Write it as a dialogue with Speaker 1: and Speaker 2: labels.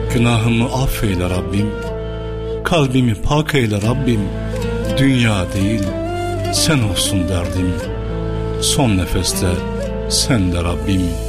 Speaker 1: Günahımı affeyle Rabbim, kalbimi pak eyle Rabbim. Dünya değil, sen olsun derdim, son nefeste sen de Rabbim.